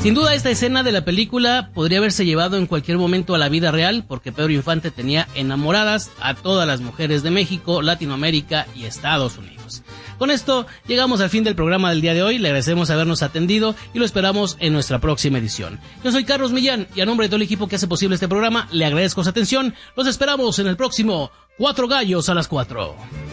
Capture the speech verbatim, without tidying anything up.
Sin duda, esta escena de la película podría haberse llevado en cualquier momento a la vida real, porque Pedro Infante tenía enamoradas a todas las mujeres de México, Latinoamérica y Estados Unidos. Con esto llegamos al fin del programa del día de hoy. Le agradecemos habernos atendido y lo esperamos en nuestra próxima edición. Yo soy Carlos Millán y a nombre de todo el equipo que hace posible este programa le agradezco su atención. Los esperamos en el próximo Cuatro Gallos a las Cuatro.